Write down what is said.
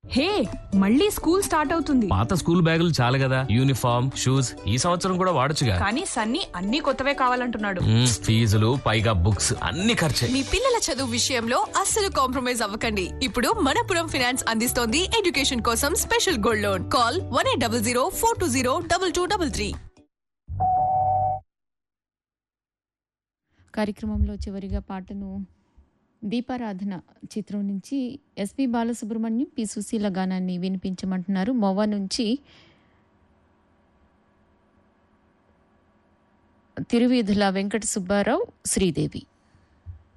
హే, మళ్ళీ school start అవుతుంది. పాత స్కూల్ బ్యాగులు చాలు కదా, యూనిఫామ్ షూస్ ఈ సంవత్సరం కూడా వాడొచ్చుగా. కానీ సన్నీ అన్ని కొత్తవే కావాలంటున్నాడు. ఫీజులు పైగా బుక్స్ అన్ని ఖర్చే. మీ పిల్లల చదువు విషయంలో అస్సలు కాంప్రమైజ్ అవ్వకండి. ఇప్పుడు మనపురం ఫైనాన్స్ అందిస్తోంది ఎడ్యుకేషన్ కోసం స్పెషల్ గోల్డ్ లోన్. కాల్ 1800 420 2233. కార్యక్రమంలో చివరిగా పాటను దీపారాధన చిత్రం నుంచి ఎస్పి బాలసుబ్రహ్మణ్యం, పి సుశీల గానాన్ని వినిపించమంటున్నారు. మొవ్వ నుంచి తిరువీధుల వెంకట సుబ్బారావు, శ్రీదేవి.